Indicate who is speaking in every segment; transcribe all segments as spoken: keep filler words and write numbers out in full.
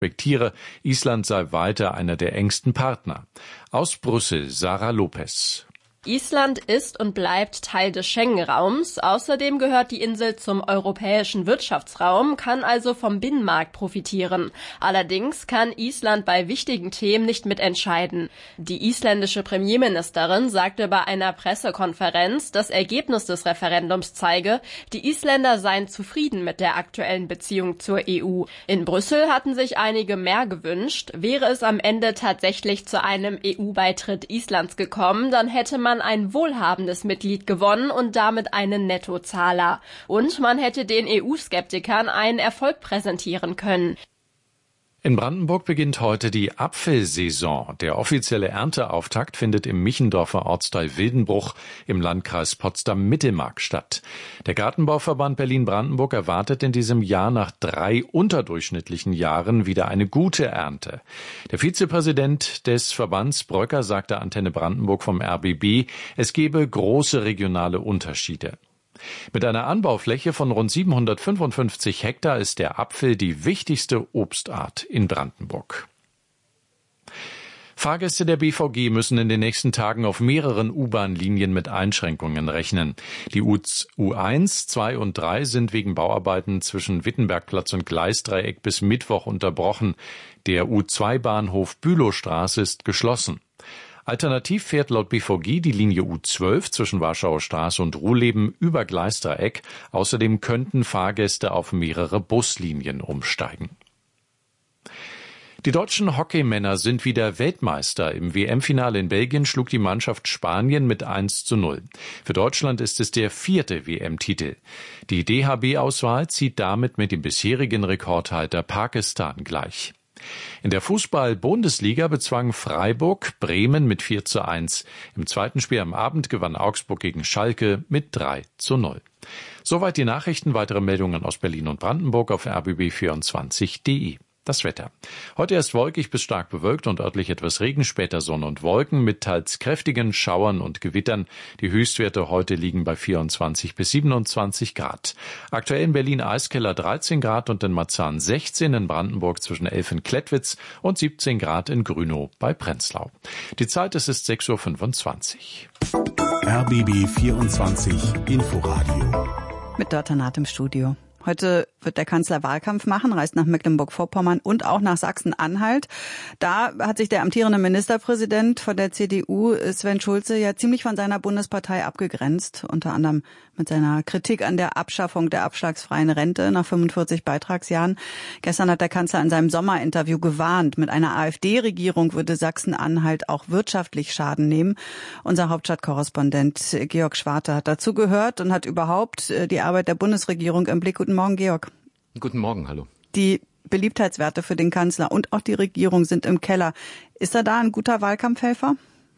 Speaker 1: respektiere, Island sei weiter einer der engsten Partner. Aus Brüssel, Sarah Lopez.
Speaker 2: Island ist und bleibt Teil des Schengen-Raums. Außerdem gehört die Insel zum europäischen Wirtschaftsraum, kann also vom Binnenmarkt profitieren. Allerdings kann Island bei wichtigen Themen nicht mitentscheiden. Die isländische Premierministerin sagte bei einer Pressekonferenz, das Ergebnis des Referendums zeige, die Isländer seien zufrieden mit der aktuellen Beziehung zur E U. In Brüssel hatten sich einige mehr gewünscht. Wäre es am Ende tatsächlich zu einem E U-Beitritt Islands gekommen, dann hätte man ein wohlhabendes Mitglied gewonnen und damit einen Nettozahler. Und man hätte den E U-Skeptikern einen Erfolg präsentieren können.
Speaker 1: In Brandenburg beginnt heute die Apfelsaison. Der offizielle Ernteauftakt findet im Michendorfer Ortsteil Wildenbruch im Landkreis Potsdam-Mittelmark statt. Der Gartenbauverband Berlin-Brandenburg erwartet in diesem Jahr nach drei unterdurchschnittlichen Jahren wieder eine gute Ernte. Der Vizepräsident des Verbands Bröcker sagte Antenne Brandenburg vom R B B, es gebe große regionale Unterschiede. Mit einer Anbaufläche von rund siebenhundertfünfundfünfzig Hektar ist der Apfel die wichtigste Obstart in Brandenburg. Fahrgäste der B V G müssen in den nächsten Tagen auf mehreren U-Bahn-Linien mit Einschränkungen rechnen. Die U eins, zwei und drei sind wegen Bauarbeiten zwischen Wittenbergplatz und Gleisdreieck bis Mittwoch unterbrochen. Der U zwei Bahnhof Bülowstraße ist geschlossen. Alternativ fährt laut B V G die Linie U zwölf zwischen Warschauer Straße und Ruhleben über Gleisdreieck. Außerdem könnten Fahrgäste auf mehrere Buslinien umsteigen. Die deutschen Hockeymänner sind wieder Weltmeister. Im W M-Finale in Belgien schlug die Mannschaft Spanien mit eins zu null. Für Deutschland ist es der vierte W M-Titel. Die D H B-Auswahl zieht damit mit dem bisherigen Rekordhalter Pakistan gleich. In der Fußball-Bundesliga bezwang Freiburg Bremen mit vier zu eins. Im zweiten Spiel am Abend gewann Augsburg gegen Schalke mit drei zu null. Soweit die Nachrichten. Weitere Meldungen aus Berlin und Brandenburg auf r b b vierundzwanzig punkt d e. Das Wetter. Heute erst wolkig bis stark bewölkt und örtlich etwas Regen, später Sonne und Wolken mit teils kräftigen Schauern und Gewittern. Die Höchstwerte heute liegen bei vierundzwanzig bis siebenundzwanzig Grad. Aktuell in Berlin Eiskeller dreizehn Grad und in Marzahn sechzehn, in Brandenburg zwischen elf in Klettwitz und siebzehn Grad in Grünow bei Prenzlau. Die Zeit, es ist sechs Uhr fünfundzwanzig.
Speaker 3: R B B vierundzwanzig Inforadio.
Speaker 4: Mit Dörter Naht im Studio. Heute wird der Kanzler Wahlkampf machen, reist nach Mecklenburg-Vorpommern und auch nach Sachsen-Anhalt. Da hat sich der amtierende Ministerpräsident von der C D U, Sven Schulze, ja ziemlich von seiner Bundespartei abgegrenzt. Unter anderem mit seiner Kritik an der Abschaffung der abschlagsfreien Rente nach fünfundvierzig Beitragsjahren. Gestern hat der Kanzler in seinem Sommerinterview gewarnt, mit einer AfD-Regierung würde Sachsen-Anhalt auch wirtschaftlich Schaden nehmen. Unser Hauptstadtkorrespondent Georg Schwarte hat dazu gehört und hat überhaupt die Arbeit der Bundesregierung im Blick. Guten Morgen, Georg.
Speaker 5: Guten Morgen, hallo.
Speaker 4: Die Beliebtheitswerte für den Kanzler und auch die Regierung sind im Keller. Ist er da ein guter Wahlkampfhelfer?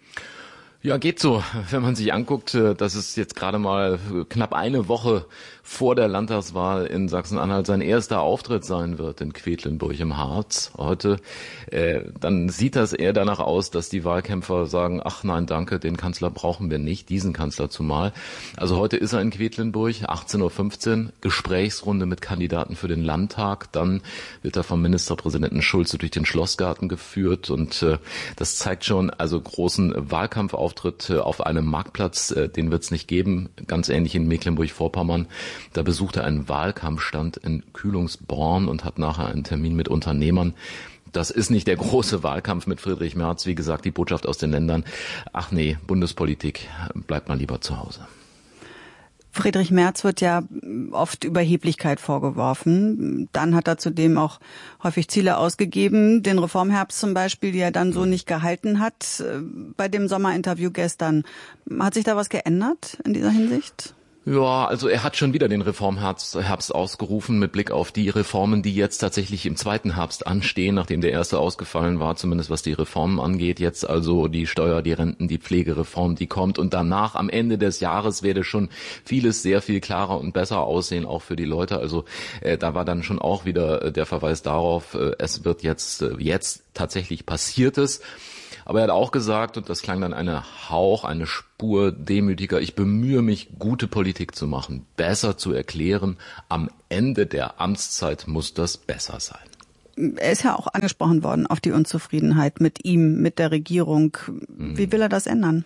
Speaker 5: Ja, geht so. Wenn man sich anguckt, dass es jetzt gerade mal knapp eine Woche vor der Landtagswahl in Sachsen-Anhalt sein erster Auftritt sein wird in Quedlinburg im Harz heute, äh, dann sieht das eher danach aus, dass die Wahlkämpfer sagen, ach nein, danke, den Kanzler brauchen wir nicht, diesen Kanzler zumal. Also heute ist er in Quedlinburg, achtzehn Uhr fünfzehn, Gesprächsrunde mit Kandidaten für den Landtag. Dann wird er vom Ministerpräsidenten Schulze durch den Schlossgarten geführt und äh, das zeigt schon also großen Wahlkampfauftritt äh, auf einem Marktplatz. Äh, den wird es nicht geben, ganz ähnlich in Mecklenburg-Vorpommern. Da besucht er einen Wahlkampfstand in Kühlungsborn und hat nachher einen Termin mit Unternehmern. Das ist nicht der große Wahlkampf mit Friedrich Merz. Wie gesagt, die Botschaft aus den Ländern. Ach nee, Bundespolitik, bleibt mal lieber zu Hause.
Speaker 4: Friedrich Merz wird ja oft Überheblichkeit vorgeworfen. Dann hat er zudem auch häufig Ziele ausgegeben, den Reformherbst zum Beispiel, die er dann so nicht gehalten hat. Bei dem Sommerinterview gestern, hat sich da was geändert in dieser Hinsicht?
Speaker 5: Ja, also er hat schon wieder den Reformherbst Herbst ausgerufen mit Blick auf die Reformen, die jetzt tatsächlich im zweiten Herbst anstehen, nachdem der erste ausgefallen war, zumindest was die Reformen angeht. Jetzt also die Steuer, die Renten, die Pflegereform, die kommt. Und danach, am Ende des Jahres, werde schon vieles sehr viel klarer und besser aussehen, auch für die Leute. Also äh, da war dann schon auch wieder äh, der Verweis darauf, äh, es wird jetzt, äh, jetzt tatsächlich Passiertes. Aber er hat auch gesagt, und das klang dann eine Hauch, eine Spur demütiger, ich bemühe mich, gute Politik zu machen, besser zu erklären. Am Ende der Amtszeit muss das besser sein.
Speaker 4: Er ist ja auch angesprochen worden auf die Unzufriedenheit mit ihm, mit der Regierung. Wie will er das ändern?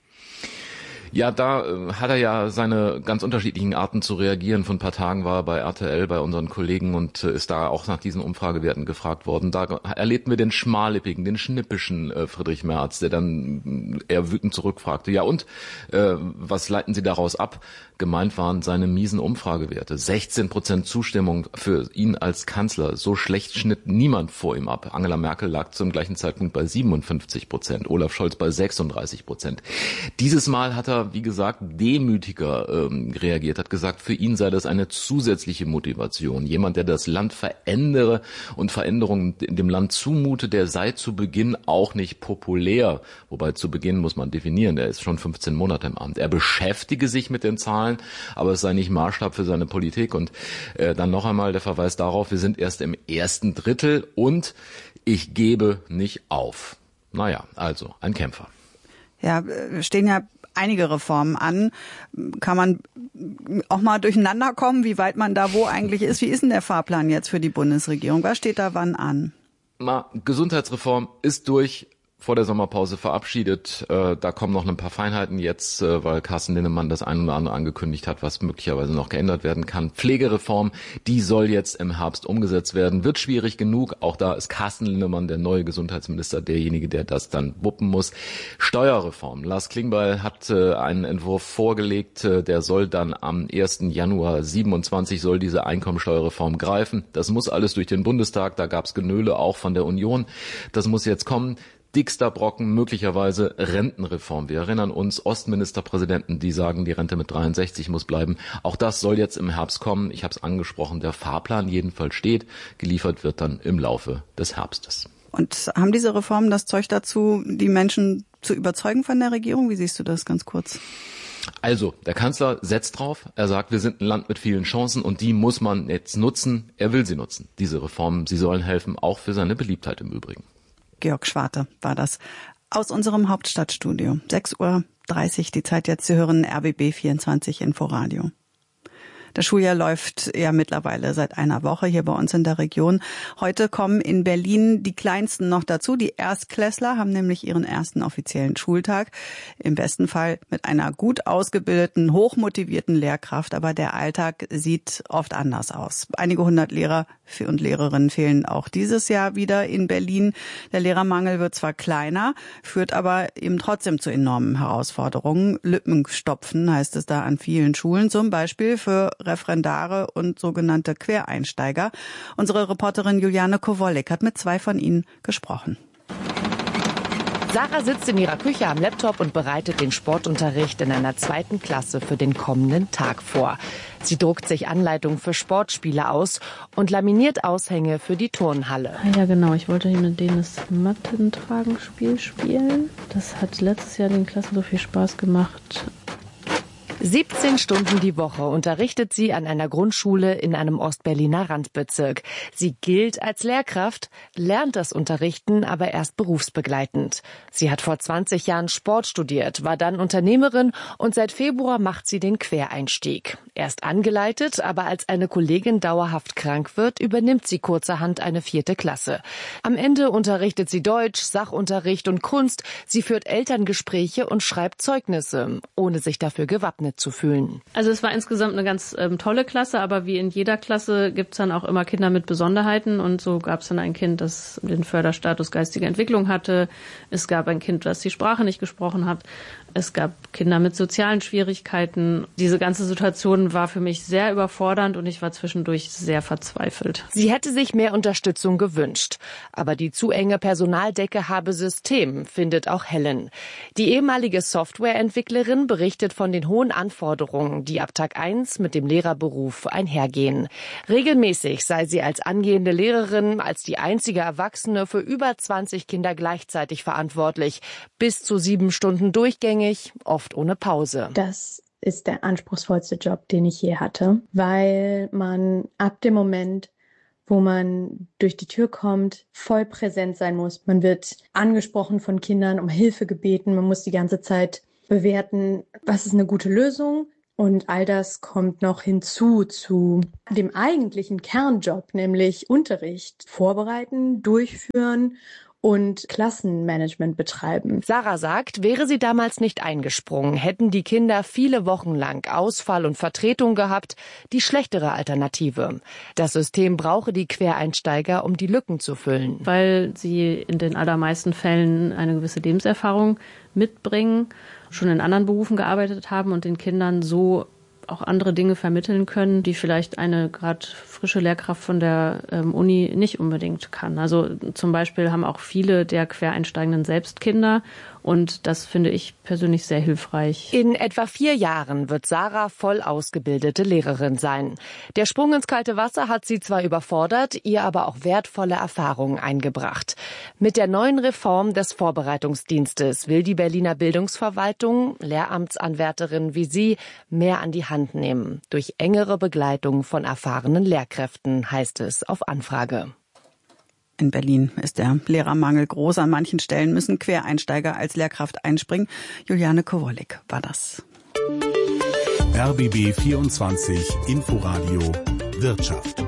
Speaker 5: Ja, da äh, hat er ja seine ganz unterschiedlichen Arten zu reagieren. Vor ein paar Tagen war er bei R T L bei unseren Kollegen und äh, ist da auch nach diesen Umfragewerten gefragt worden. Da erlebten wir den schmallippigen, den schnippischen äh, Friedrich Merz, der dann äh, eher wütend zurückfragte. Ja und, äh, was leiten Sie daraus ab? Gemeint waren seine miesen Umfragewerte. sechzehn Prozent Zustimmung für ihn als Kanzler. So schlecht schnitt niemand vor ihm ab. Angela Merkel lag zum gleichen Zeitpunkt bei siebenundfünfzig Prozent, Olaf Scholz bei sechsunddreißig Prozent. Dieses Mal hat er, wie gesagt, demütiger ähm, reagiert, hat gesagt, für ihn sei das eine zusätzliche Motivation. Jemand, der das Land verändere und Veränderungen in dem Land zumute, der sei zu Beginn auch nicht populär. Wobei zu Beginn muss man definieren, er ist schon fünfzehn Monate im Amt. Er beschäftige sich mit den Zahlen, aber es sei nicht Maßstab für seine Politik. Und äh, dann noch einmal der Verweis darauf, wir sind erst im ersten Drittel und ich gebe nicht auf. Naja, also ein Kämpfer.
Speaker 4: Ja, stehen ja einige Reformen an. Kann man auch mal durcheinander kommen, wie weit man da wo eigentlich ist? Wie ist denn der Fahrplan jetzt für die Bundesregierung? Was steht da wann an?
Speaker 5: Na, Gesundheitsreform ist durch. Vor der Sommerpause verabschiedet. Äh, da kommen noch ein paar Feinheiten jetzt, äh, weil Carsten Linnemann das ein oder andere angekündigt hat, was möglicherweise noch geändert werden kann. Pflegereform, die soll jetzt im Herbst umgesetzt werden. Wird schwierig genug. Auch da ist Carsten Linnemann, der neue Gesundheitsminister, derjenige, der das dann wuppen muss. Steuerreform. Lars Klingbeil hat äh, einen Entwurf vorgelegt. Äh, der soll dann am ersten Januar siebenundzwanzig soll diese Einkommensteuerreform greifen. Das muss alles durch den Bundestag. Da gab es Genöle auch von der Union. Das muss jetzt kommen. Dickster Brocken, möglicherweise Rentenreform. Wir erinnern uns, Ostministerpräsidenten, die sagen, die Rente mit dreiundsechzig muss bleiben. Auch das soll jetzt im Herbst kommen. Ich habe es angesprochen, der Fahrplan jedenfalls steht. Geliefert wird dann im Laufe des Herbstes.
Speaker 4: Und haben diese Reformen das Zeug dazu, die Menschen zu überzeugen von der Regierung? Wie siehst du das ganz kurz?
Speaker 5: Also, der Kanzler setzt drauf. Er sagt, wir sind ein Land mit vielen Chancen und die muss man jetzt nutzen. Er will sie nutzen, diese Reformen. Sie sollen helfen, auch für seine Beliebtheit im Übrigen.
Speaker 4: Georg Schwarte war das aus unserem Hauptstadtstudio. sechs Uhr dreißig, die Zeit jetzt. Sie hören R B B vierundzwanzig Inforadio. Das Schuljahr läuft ja mittlerweile seit einer Woche hier bei uns in der Region. Heute kommen in Berlin die Kleinsten noch dazu. Die Erstklässler haben nämlich ihren ersten offiziellen Schultag. Im besten Fall mit einer gut ausgebildeten, hochmotivierten Lehrkraft. Aber der Alltag sieht oft anders aus. Einige hundert Lehrer und Lehrerinnen fehlen auch dieses Jahr wieder in Berlin. Der Lehrermangel wird zwar kleiner, führt aber eben trotzdem zu enormen Herausforderungen. Lückenstopfen heißt es da an vielen Schulen, zum Beispiel für Referendare und sogenannte Quereinsteiger. Unsere Reporterin Juliane Kowolek hat mit zwei von ihnen gesprochen.
Speaker 6: Sarah sitzt in ihrer Küche am Laptop und bereitet den Sportunterricht in einer zweiten Klasse für den kommenden Tag vor. Sie druckt sich Anleitungen für Sportspiele aus und laminiert Aushänge für die Turnhalle.
Speaker 7: Ah ja, genau. Ich wollte hier mit denen das Mattentragenspiel spielen. Das hat letztes Jahr den Klassen so viel Spaß gemacht.
Speaker 6: siebzehn Stunden die Woche unterrichtet sie an einer Grundschule in einem Ostberliner Randbezirk. Sie gilt als Lehrkraft, lernt das Unterrichten aber erst berufsbegleitend. Sie hat vor zwanzig Jahren Sport studiert, war dann Unternehmerin und seit Februar macht sie den Quereinstieg. Erst angeleitet, aber als eine Kollegin dauerhaft krank wird, übernimmt sie kurzerhand eine vierte Klasse. Am Ende unterrichtet sie Deutsch, Sachunterricht und Kunst. Sie führt Elterngespräche und schreibt Zeugnisse, ohne sich dafür gewappnet zu fühlen.
Speaker 7: Also es war insgesamt eine ganz ähm, tolle Klasse, aber wie in jeder Klasse gibt es dann auch immer Kinder mit Besonderheiten und so gab es dann ein Kind, das den Förderstatus geistige Entwicklung hatte. Es gab ein Kind, das die Sprache nicht gesprochen hat. Es gab Kinder mit sozialen Schwierigkeiten. Diese ganze Situation war für mich sehr überfordernd und ich war zwischendurch sehr verzweifelt.
Speaker 6: Sie hätte sich mehr Unterstützung gewünscht. Aber die zu enge Personaldecke habe System, findet auch Helen. Die ehemalige Softwareentwicklerin berichtet von den hohen Anforderungen, die ab Tag eins mit dem Lehrerberuf einhergehen. Regelmäßig sei sie als angehende Lehrerin, als die einzige Erwachsene für über zwanzig Kinder gleichzeitig verantwortlich. Bis zu sieben Stunden durchgängig, oft ohne Pause.
Speaker 8: Das ist der anspruchsvollste Job, den ich je hatte, weil man ab dem Moment, wo man durch die Tür kommt, voll präsent sein muss. Man wird angesprochen von Kindern, um Hilfe gebeten. Man muss die ganze Zeit bewerten, was ist eine gute Lösung, Und all das kommt noch hinzu zu dem eigentlichen Kernjob, nämlich Unterricht vorbereiten, durchführen und Klassenmanagement betreiben.
Speaker 6: Sarah sagt, wäre sie damals nicht eingesprungen, hätten die Kinder viele Wochen lang Ausfall und Vertretung gehabt, die schlechtere Alternative. Das System brauche die Quereinsteiger, um die Lücken zu füllen.
Speaker 7: Weil sie in den allermeisten Fällen eine gewisse Lebenserfahrung mitbringen, schon in anderen Berufen gearbeitet haben und den Kindern so auch andere Dinge vermitteln können, die vielleicht eine gerade frische Lehrkraft von der ähm, Uni nicht unbedingt kann. Also zum Beispiel haben auch viele der Quereinsteigenden selbst Kinder und das finde ich persönlich sehr hilfreich.
Speaker 6: In etwa vier Jahren wird Sarah voll ausgebildete Lehrerin sein. Der Sprung ins kalte Wasser hat sie zwar überfordert, ihr aber auch wertvolle Erfahrungen eingebracht. Mit der neuen Reform des Vorbereitungsdienstes will die Berliner Bildungsverwaltung Lehramtsanwärterinnen wie sie mehr an die Hand nehmen. Durch engere Begleitung von erfahrenen Lehrkräften, heißt es auf Anfrage.
Speaker 4: In Berlin ist der Lehrermangel groß. An manchen Stellen müssen Quereinsteiger als Lehrkraft einspringen. Juliane Kowolik war das.
Speaker 3: R B B vierundzwanzig Inforadio Wirtschaft.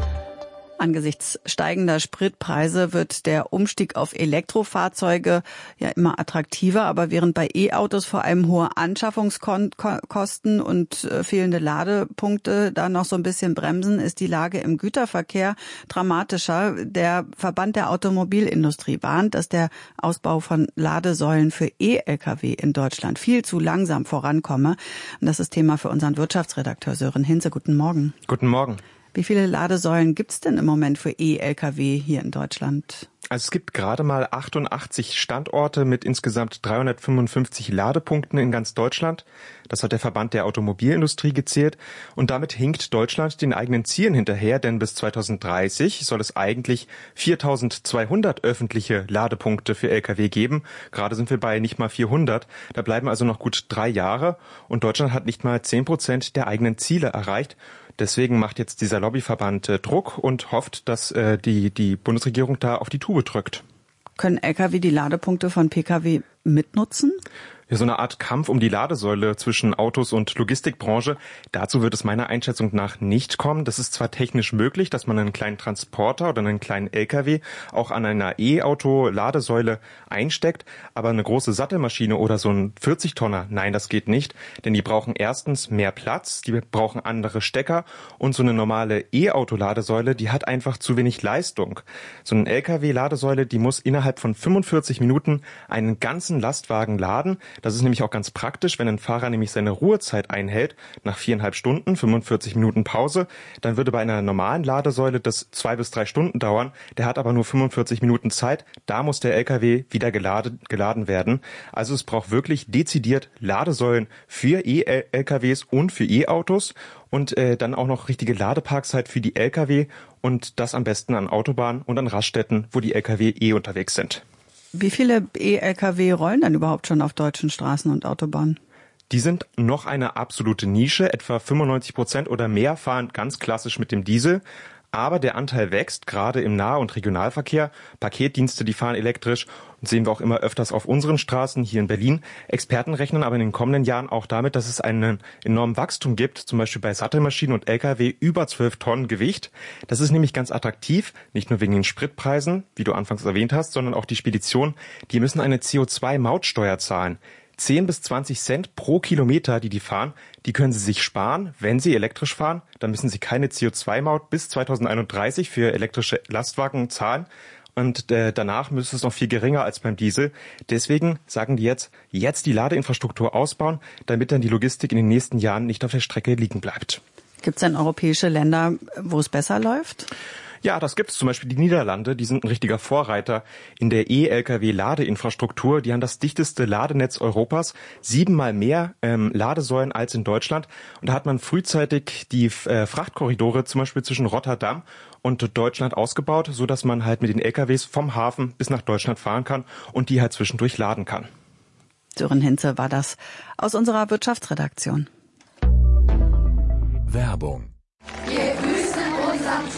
Speaker 4: Angesichts steigender Spritpreise wird der Umstieg auf Elektrofahrzeuge ja immer attraktiver, aber während bei E-Autos vor allem hohe Anschaffungskosten und fehlende Ladepunkte da noch so ein bisschen bremsen, ist die Lage im Güterverkehr dramatischer. Der Verband der Automobilindustrie warnt, dass der Ausbau von Ladesäulen für E-L K W in Deutschland viel zu langsam vorankomme. Und das ist Thema für unseren Wirtschaftsredakteur Sören Hinze. Guten Morgen.
Speaker 9: Guten Morgen.
Speaker 4: Wie viele Ladesäulen gibt es denn im Moment für E-L K W hier in Deutschland?
Speaker 9: Also es gibt gerade mal achtundachtzig Standorte mit insgesamt dreihundertfünfundfünfzig Ladepunkten in ganz Deutschland. Das hat der Verband der Automobilindustrie gezählt. Und damit hinkt Deutschland den eigenen Zielen hinterher, denn bis zweitausenddreißig soll es eigentlich viertausendzweihundert öffentliche Ladepunkte für L K W geben. Gerade sind wir bei nicht mal vierhundert. Da bleiben also noch gut drei Jahre. Und Deutschland hat nicht mal zehn Prozent der eigenen Ziele erreicht. Deswegen macht jetzt dieser Lobbyverband äh, Druck und hofft, dass äh, die, die Bundesregierung da auf die Tube drückt.
Speaker 4: Können L K W die Ladepunkte von P K W mitnutzen?
Speaker 9: Ja, so eine Art Kampf um die Ladesäule zwischen Autos und Logistikbranche. Dazu wird es meiner Einschätzung nach nicht kommen. Das ist zwar technisch möglich, dass man einen kleinen Transporter oder einen kleinen L K W auch an einer E-Auto-Ladesäule einsteckt, aber eine große Sattelmaschine oder so ein vierzig-Tonner, nein, das geht nicht, denn die brauchen erstens mehr Platz, die brauchen andere Stecker und so eine normale E-Auto-Ladesäule, die hat einfach zu wenig Leistung. So eine L K W-Ladesäule, die muss innerhalb von fünfundvierzig Minuten einen ganzen Lastwagen laden. Das ist nämlich auch ganz praktisch, wenn ein Fahrer nämlich seine Ruhezeit einhält, nach viereinhalb Stunden, fünfundvierzig Minuten Pause, dann würde bei einer normalen Ladesäule das zwei bis drei Stunden dauern. Der hat aber nur fünfundvierzig Minuten Zeit. Da muss der L K W wieder geladen, geladen werden. Also es braucht wirklich dezidiert Ladesäulen für E-L K Ws und für E-Autos und äh, dann auch noch richtige Ladeparkzeit für die L K W und das am besten an Autobahnen und an Raststätten, wo die L K W eh unterwegs sind.
Speaker 4: Wie viele E-L K W rollen dann überhaupt schon auf deutschen Straßen und Autobahnen?
Speaker 9: Die sind noch eine absolute Nische. Etwa fünfundneunzig Prozent oder mehr fahren ganz klassisch mit dem Diesel. Aber der Anteil wächst, gerade im Nah- und Regionalverkehr. Paketdienste, die fahren elektrisch und sehen wir auch immer öfters auf unseren Straßen hier in Berlin. Experten rechnen aber in den kommenden Jahren auch damit, dass es einen enormen Wachstum gibt, zum Beispiel bei Sattelmaschinen und L K W über zwölf Tonnen Gewicht. Das ist nämlich ganz attraktiv, nicht nur wegen den Spritpreisen, wie du anfangs erwähnt hast, sondern auch die Speditionen, die müssen eine C O zwei Mautsteuer zahlen. zehn bis zwanzig Cent pro Kilometer, die die fahren, die können sie sich sparen, wenn sie elektrisch fahren. Dann müssen sie keine C O zwei Maut bis zweitausendeinunddreißig für elektrische Lastwagen zahlen. Und äh, danach müsste es noch viel geringer als beim Diesel. Deswegen sagen die jetzt, jetzt die Ladeinfrastruktur ausbauen, damit dann die Logistik in den nächsten Jahren nicht auf der Strecke liegen bleibt.
Speaker 4: Gibt es denn europäische Länder, wo es besser läuft?
Speaker 9: Ja, das gibt es. Zum Beispiel die Niederlande, die sind ein richtiger Vorreiter in der E-L K W-Ladeinfrastruktur. Die haben das dichteste Ladenetz Europas, siebenmal mehr ähm, Ladesäulen als in Deutschland. Und da hat man frühzeitig die äh, Frachtkorridore zum Beispiel zwischen Rotterdam und Deutschland ausgebaut, so dass man halt mit den L K Ws vom Hafen bis nach Deutschland fahren kann und die halt zwischendurch laden kann.
Speaker 4: Sören Hinze war das aus unserer Wirtschaftsredaktion.
Speaker 3: Werbung.
Speaker 10: Wir grüßen unseren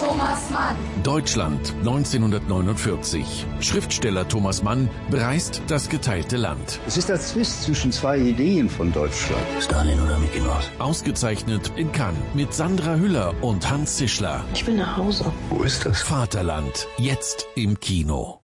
Speaker 10: Thomas Mann.
Speaker 11: Deutschland neunzehnhundertneunundvierzig. Schriftsteller Thomas Mann bereist das geteilte Land.
Speaker 12: Es ist der Zwist zwischen zwei Ideen von Deutschland.
Speaker 13: Stalin oder Mickey Mouse?
Speaker 11: Ausgezeichnet in Cannes mit Sandra Hüller und Hans Zischler.
Speaker 13: Ich will nach Hause.
Speaker 12: Wo ist das?
Speaker 11: Vaterland, jetzt im Kino.